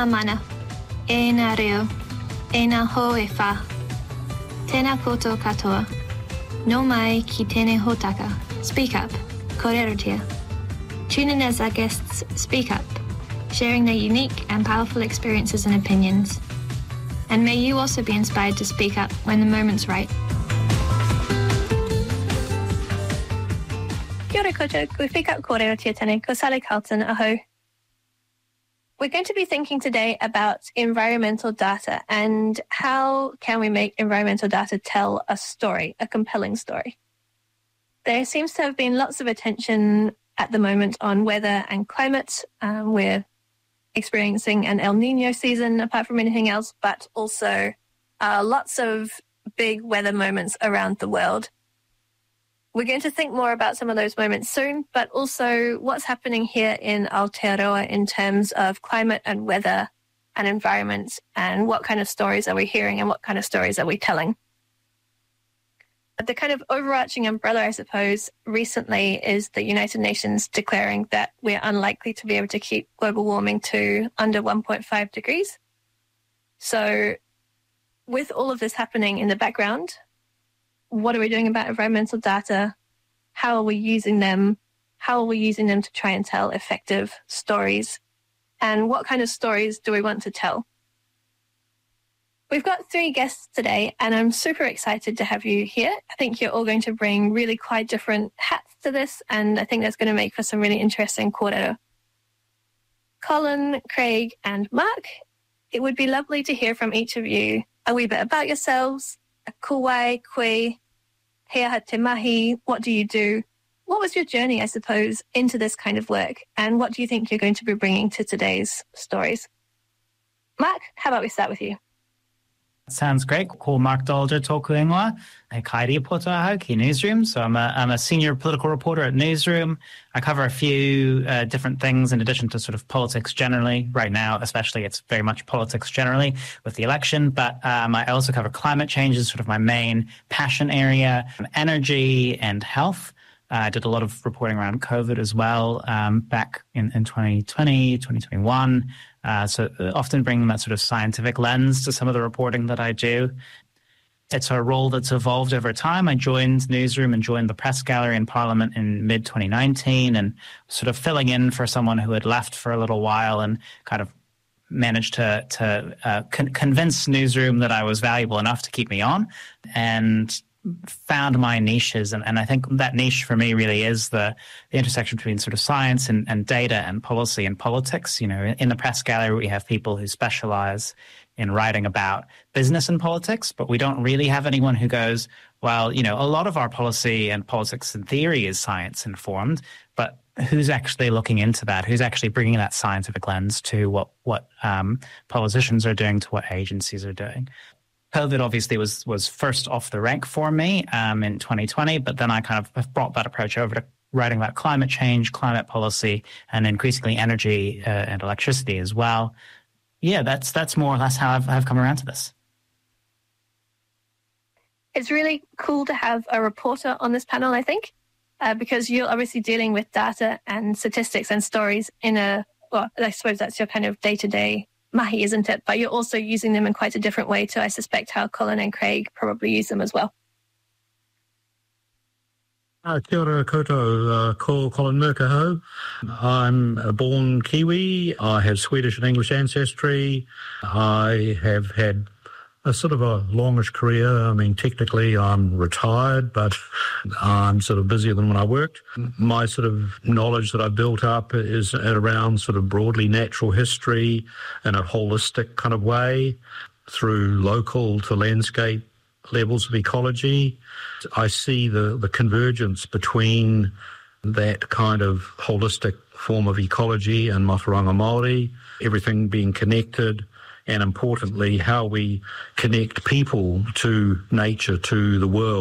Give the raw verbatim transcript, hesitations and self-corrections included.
ngā mana, e ngā reo, e ngā ho e whā. Tēnā koutou katoa. No mai ki tēnei hōtaka. Speak up. Kōrerotia. Tune in as our guests speak up, sharing their unique and powerful experiences and opinions. And may you also be inspired to speak up when the moment's right. Kia ora koutou, ko Speak Up Kōrerotia tēnei, ko Sally Carlton, aho. We're going to be thinking today about environmental data and how can we make environmental data tell a story, a compelling story. There seems to have been lots of attention at the moment on weather and climate. Um, we're experiencing an El Nino season apart from anything else, but also uh, lots of big weather moments around the world. We're going to think more about some of those moments soon, but also what's happening here in Aotearoa in terms of climate and weather and environment, and what kind of stories are we hearing and what kind of stories are we telling. The kind of overarching umbrella, I suppose, recently is the United Nations declaring that we're unlikely to be able to keep global warming to under one point five degrees. So with all of this happening in the background, what are we doing about environmental data? How are we using them? How are we using them to try and tell effective stories? And what kind of stories do we want to tell? We've got three guests today, and I'm super excited to have you here. I think you're all going to bring really quite different hats to this, and I think that's going to make for some really interesting kōrero. Colin, Craig, and Mark, it would be lovely to hear from each of you a wee bit about yourselves, a kuwai, koe, hea ha te mahi, what do you do? What was your journey, I suppose, into this kind of work, and what do you think you're going to be bringing to today's stories? Mark, how about we start with you? Sounds great. Ko Mark Dolger tōku ingoa. E kairi poto ahau ki Newsroom. So I'm a, I'm a senior political reporter at Newsroom. I cover a few uh, different things in addition to sort of politics generally. Right now, especially, it's very much politics generally with the election. But um, I also cover climate change as sort of my main passion area, energy and health. Uh, I did a lot of reporting around COVID as well um, back in, in twenty twenty, twenty twenty-one. Uh, so often bringing that sort of scientific lens to some of the reporting that I do. It's a role that's evolved over time. I joined Newsroom and joined the Press Gallery in Parliament in mid twenty nineteen, and sort of filling in for someone who had left for a little while and kind of managed to, to uh, con- convince Newsroom that I was valuable enough to keep me on, and found my niches. And, and I think that niche for me really is the, the intersection between sort of science and, and data and policy and politics. You know, in the Press Gallery, we have people who specialize in writing about business and politics, but we don't really have anyone who goes, well, you know, a lot of our policy and politics and theory is science informed, but who's actually looking into that? Who's actually bringing that scientific lens to what, what um, politicians are doing, to what agencies are doing? COVID obviously was was first off the rank for me um, in twenty twenty, but then I kind of have brought that approach over to writing about climate change, climate policy, and increasingly energy uh, and electricity as well. Yeah, that's that's more or less how I've, I've come around to this. It's really cool to have a reporter on this panel, I think, uh, because you're obviously dealing with data and statistics and stories in a, well, I suppose that's your kind of day-to-day mahi, isn't it? But you're also using them in quite a different way to, I suspect, how Colin and Craig probably use them as well. Uh, kia ora koutou, uh, ko Colin Murkaho. I'm a born Kiwi. I have Swedish and English ancestry. I have had a sort of a longish career. I mean, technically I'm retired, but I'm sort of busier than when I worked. My sort of knowledge that I've built up is around sort of broadly natural history in a holistic kind of way, through local to landscape levels of ecology. I see the, the convergence between that kind of holistic form of ecology and Mātauranga Māori, everything being connected, and importantly, how we connect people to nature, to the world.